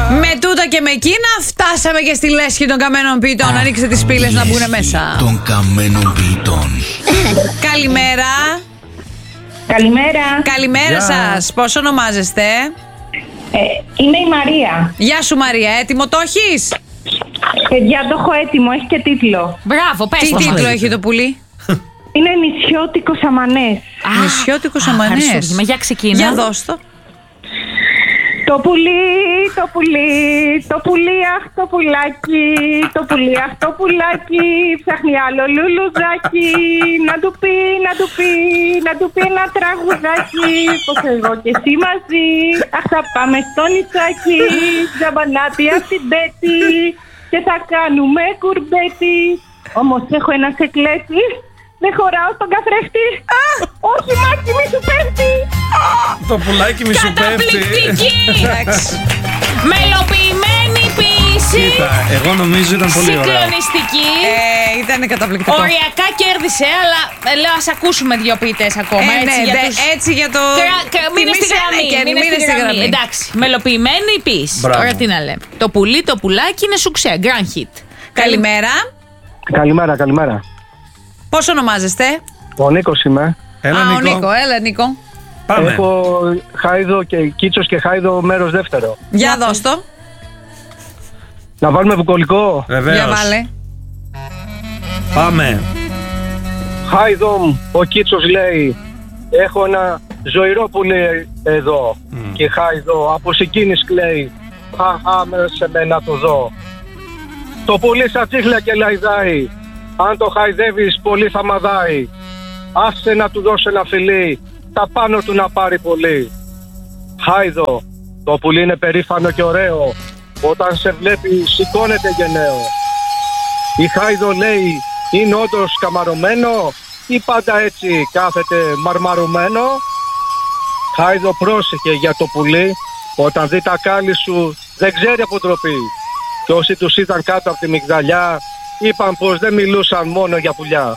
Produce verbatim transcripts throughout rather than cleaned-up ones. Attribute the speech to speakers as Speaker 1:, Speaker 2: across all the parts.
Speaker 1: Με τούτα και με εκείνα φτάσαμε και στη λέσχη των καμένων ποιητών. Ανοίξτε τις πύλες να μπουν μέσα.
Speaker 2: Των καμένων ποιητών.
Speaker 1: Καλημέρα.
Speaker 3: Καλημέρα.
Speaker 1: Καλημέρα σας. Πώς ονομάζεστε?
Speaker 3: Ε, είμαι η Μαρία.
Speaker 1: Γεια σου Μαρία, έτοιμο το έχεις?
Speaker 3: Παιδιά, το έχω έτοιμο, έχει και τίτλο.
Speaker 4: Μπράβο, πες
Speaker 1: Τι
Speaker 4: το
Speaker 1: τίτλο
Speaker 4: μας.
Speaker 1: έχει το πουλί?
Speaker 3: Είναι νησιώτικος αμανές.
Speaker 1: Νησιώτικος
Speaker 4: Α,
Speaker 1: αμανές.
Speaker 4: χαρισούργημα. Για ξεκίνα.
Speaker 1: Για δώσ' το.
Speaker 3: Το πουλί, το πουλί, το πουλί, αχ το πουλάκι, το πουλί, αχ το πουλάκι, ψάχνει άλλο λουλουδάκι, να του πει, να του πει, να του πει ένα τραγουδάκι, πως εγώ και εσύ μαζί, αχ θα πάμε στο νησάκι, τζαμπανάτι απ' την πέτη και θα κάνουμε κουρμπέτι, όμως έχω ένα σεκλέτη. Δεν χωράω στον καθρέφτη. Όχι, Μάκη, μη σου πέφτει.
Speaker 5: Το πουλάκι μη σου πέφτει.
Speaker 4: Καταπληκτική. Μελοποιημένη ποίηση.
Speaker 5: Κοίτα, εγώ νομίζω ήταν πολύ ωραία.
Speaker 4: Συγκλονιστική.
Speaker 1: Ε, ήταν καταπληκτικό.
Speaker 4: Οριακά κέρδισε, αλλά ε, λέω ας ακούσουμε δύο ποιητές ακόμα.
Speaker 1: Ε,
Speaker 4: έτσι,
Speaker 1: ναι,
Speaker 4: για
Speaker 1: δε-
Speaker 4: τους...
Speaker 1: έτσι για το.
Speaker 4: Κρα- κρα- Μείνε στη
Speaker 1: Τιμήσανε
Speaker 4: γραμμή.
Speaker 1: και
Speaker 4: μείνε
Speaker 1: μείνε στη γραμμή.
Speaker 4: Εντάξει. Μελοποιημένη ποίηση.
Speaker 5: Μπράβο.
Speaker 4: Τώρα τι να λέμε. Το πουλί, το πουλάκι είναι σουξέ. Grand hit.
Speaker 1: Καλημέρα.
Speaker 6: Καλημέρα, καλημέρα.
Speaker 1: Πώς ονομάζεστε?
Speaker 6: Ο Νίκος είμαι.
Speaker 5: Έλα,
Speaker 1: Α, ο
Speaker 5: Νίκο.
Speaker 1: Νίκο, έλα Νίκο.
Speaker 5: Πάμε.
Speaker 6: Έχω Χάιδο και Κίτσος και Χάιδο μέρος δεύτερο.
Speaker 1: Για δώσ' το.
Speaker 6: Να βάλουμε βουκολικό.
Speaker 5: Βεβαίως.
Speaker 1: Για βάλε.
Speaker 5: Πάμε.
Speaker 6: Χάιδο, ο Κίτσος λέει, έχω ένα ζωηρό πουλί εδώ. Και Χάιδο από συγκίνης κλαίει, χαχά σε μένα το δω. Το πουλί σαν τσίχλα και λαϊδάει, αν το χαϊδεύεις πολύ θα μαδάει. Άσε να του δώσει ένα φιλί, τα πάνω του να πάρει πολύ. Χάιδο, το πουλί είναι περήφανο και ωραίο, όταν σε βλέπει σηκώνεται γενναίο. Η Χάιδο λέει, είναι όντως καμαρωμένο ή πάντα έτσι κάθεται μαρμαρωμένο. Χάιδο, πρόσεχε για το πουλί, όταν δει τα κάλλη σου δεν ξέρει αποτροπή. Και όσοι τους ήταν κάτω από τη μυγδαλιά είπαν πως δεν μιλούσαν μόνο για πουλιά.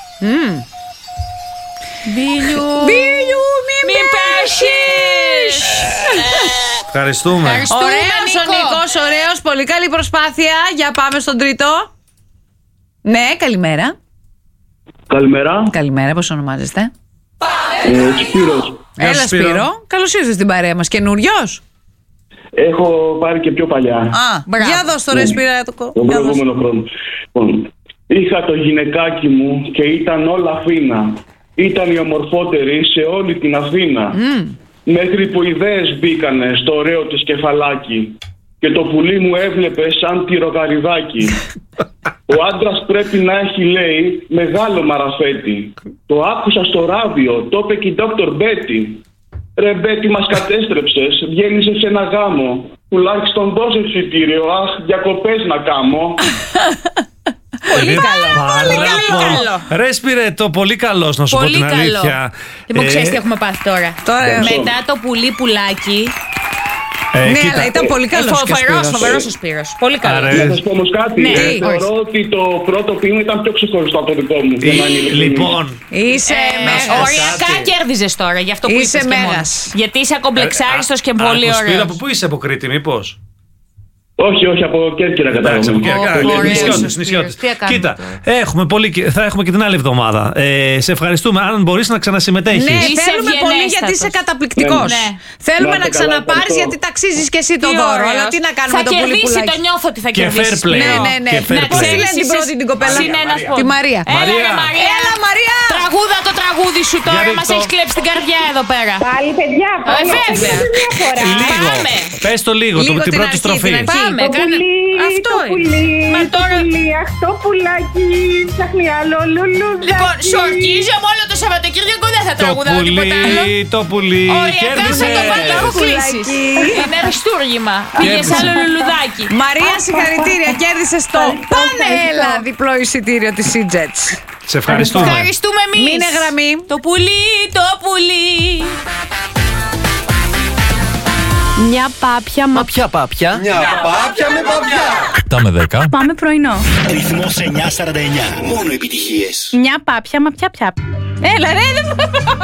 Speaker 4: Μπίλιου.
Speaker 1: Μπίλιου, μη
Speaker 4: Μην πέσεις.
Speaker 5: Ευχαριστούμε.
Speaker 4: Ευχαριστούμε,
Speaker 1: Ωραίος ο
Speaker 4: Νίκο.
Speaker 1: Νίκος, ωραίος, πολύ καλή προσπάθεια. Για πάμε στον τρίτο. Ναι, καλημέρα.
Speaker 7: Καλημέρα.
Speaker 1: Καλημέρα, πώς ονομάζεστε?
Speaker 7: Ε, Σπύρος.
Speaker 5: Γεια
Speaker 1: Έλα
Speaker 5: σου, Σπύρο.
Speaker 1: Σπύρο, καλώς ήρθες στην παρέα μας. Καινούριος?
Speaker 7: Έχω πάρει και πιο παλιά.
Speaker 1: Α,
Speaker 4: Μπράβο.
Speaker 1: για δώσ' το ρε Σπύρα. το κο-
Speaker 7: Τον
Speaker 1: για δώσ' το.
Speaker 7: προηγούμενο χρόνο. Λοιπόν, είχα το γυναικάκι μου και ήταν όλα φίνα. Ήταν η ομορφότερη σε όλη την Αθήνα. Μέχρι που ιδέες μπήκανε στο ωραίο της κεφαλάκι. Και το πουλί μου έβλεπε σαν τυρογαριδάκι. Ο άντρας πρέπει να έχει, λέει, μεγάλο μαραφέτη. Το άκουσα στο ράδιο, το είπε και η Δόκτωρ Μπέτι. Ρε Μπέτι, μας κατέστρεψες, βγαίνεις σε ένα γάμο. Τουλάχιστον δώσε εισιτήριο, αχ, διακοπές να κάμω.
Speaker 5: Πολύ
Speaker 4: καλό.
Speaker 5: Πολύ
Speaker 4: καλό.
Speaker 5: Ρε Σπύρε, το πολύ καλός να σου πω
Speaker 4: Πολύ
Speaker 5: την
Speaker 4: καλό.
Speaker 5: αλήθεια.
Speaker 4: Λοιπόν,
Speaker 5: Ε,
Speaker 4: ξέρεις τι έχουμε πάθει τώρα.
Speaker 1: Τώρα,
Speaker 4: Μετά το πουλί πουλάκι.
Speaker 5: ε,
Speaker 1: ναι,
Speaker 5: κοίτα,
Speaker 1: αλλά ήταν πολύ καλός και ο
Speaker 4: Φοβερός,
Speaker 1: Σπύρος.
Speaker 4: φοβερός ο Σπύρος. Πολύ
Speaker 5: Άρα,
Speaker 4: καλός.
Speaker 7: Να σας πω όμως κάτι,
Speaker 4: Ναι,
Speaker 7: ε,
Speaker 4: τι,
Speaker 7: θεωρώ ότι το πρώτο ποίημα ήταν πιο ξεχωριστό από το δικό μου. για να είναι
Speaker 5: ε,
Speaker 7: ειλικρινής.
Speaker 5: Λοιπόν,
Speaker 1: Είσαι
Speaker 4: Ε,
Speaker 1: μέγας.
Speaker 4: Οριακά
Speaker 5: κάτι.
Speaker 4: κέρδιζες τώρα για αυτό που
Speaker 1: Είσαι
Speaker 4: είπες και μόνο.
Speaker 1: μέγας.
Speaker 4: Γιατί είσαι ακομπλεξάριστος και
Speaker 5: α,
Speaker 4: πολύ
Speaker 5: άκου, Σπύρο,
Speaker 4: ωραίος.
Speaker 5: από πού είσαι, από Κρήτη, μήπως?
Speaker 7: Όχι, όχι, από Κέρκυρα
Speaker 5: Εντάξει,
Speaker 7: κατάλαβα.
Speaker 5: από Κέρκυρα.
Speaker 4: Ω,
Speaker 5: Καλή,
Speaker 4: ωραίος
Speaker 5: νησιώτες,
Speaker 4: ο Σπύρος.
Speaker 5: νησιώτες.
Speaker 4: Τι θα κάνουμε
Speaker 5: Κοίτα,
Speaker 4: τώρα.
Speaker 5: έχουμε πολύ, θα έχουμε και την άλλη εβδομάδα. Ε, σε ευχαριστούμε. Αν μπορείς να ξανασυμμετέχεις.
Speaker 1: Ναι,
Speaker 4: Είσαι
Speaker 1: θέλουμε πολύ
Speaker 4: ευγενέστατος.
Speaker 1: γιατί είσαι καταπληκτικός.
Speaker 4: Ναι.
Speaker 1: Θέλουμε
Speaker 7: Να
Speaker 1: να
Speaker 7: είστε καλά,
Speaker 1: ξαναπάρεις
Speaker 7: ευχαριστώ.
Speaker 1: γιατί ταξίζεις και εσύ το
Speaker 4: Τι
Speaker 1: δώρο.
Speaker 4: ωραίος.
Speaker 1: Αλλά τι να κάνουμε
Speaker 4: Θα
Speaker 1: το πολύ
Speaker 4: κερδίσει,
Speaker 1: πουλάκι.
Speaker 4: το νιώθω ότι θα
Speaker 5: Και
Speaker 4: κερδίσει.
Speaker 5: fair play.
Speaker 1: Ναι, ναι, ναι.
Speaker 5: Και fair
Speaker 4: Να
Speaker 5: play.
Speaker 1: Πώς τη
Speaker 4: ξέρεις
Speaker 1: λένε την
Speaker 4: εσείς-
Speaker 1: πρώτη την κοπέλα?
Speaker 4: Συνένας
Speaker 1: Τη Μαρία.
Speaker 4: Έλα ρε
Speaker 5: Μαρία.
Speaker 4: Μαρία.
Speaker 1: Έλα Μαρία.
Speaker 4: Τραγούδα το τραγούδι σου τώρα,
Speaker 5: Για
Speaker 4: μας
Speaker 5: ρίχτω.
Speaker 4: έχεις κλέψει την καρδιά εδώ πέρα.
Speaker 3: Πάλι, παιδιά,
Speaker 4: Ε,
Speaker 3: πάλι.
Speaker 4: βέβαια.
Speaker 3: Μια φορά.
Speaker 5: Λίγο.
Speaker 4: Πάμε.
Speaker 5: Πες το λίγο, το,
Speaker 1: Λίγο
Speaker 5: την
Speaker 1: την
Speaker 5: πρώτη
Speaker 1: αρχή,
Speaker 5: στροφή.
Speaker 1: την αρχή.
Speaker 4: Πάμε,
Speaker 3: Το
Speaker 4: κάνε.
Speaker 3: πουλί,
Speaker 4: Αυτό
Speaker 3: το
Speaker 4: είναι.
Speaker 3: πουλί,
Speaker 4: Μα
Speaker 3: το
Speaker 4: τώρα-
Speaker 3: πουλί, αχ το πουλάκι, ψάχνει άλλο λουλουδάκι.
Speaker 4: Λοιπόν, σου ορκίζομαι όλο το Σαββατοκύριακο δεν θα
Speaker 5: Το
Speaker 4: τραγουδάω τίποτα άλλο.
Speaker 5: πουλί, το πουλί,
Speaker 4: Οριακά
Speaker 5: κέρδισε.
Speaker 4: θα το βάλω, έχω κλείσει. Είναι αριστούργημα. Πήγες
Speaker 5: Κέρδισε.
Speaker 4: άλλο λουλουδάκι.
Speaker 1: Μαρία, συγχαρητήρια. Κέρδισες το Πάμε Έλα διπλό εισιτήριο της Σιτζετς.
Speaker 5: Σε ευχαριστούμε.
Speaker 4: Ευχαριστούμε εμείς.
Speaker 1: Μείνε γραμμή.
Speaker 4: Το πουλί, το πουλί.
Speaker 8: Μια πάπια, μα
Speaker 2: Ποια πάπια?
Speaker 9: Μια πάπια με παπιά.
Speaker 10: Τα με δέκα.
Speaker 8: πάμε πρωινό.
Speaker 9: Ρυθμός εννιά σαράντα εννιά. Μόνο επιτυχίες.
Speaker 8: Μια πάπια, μα πια πια. Έλα ρε, δεν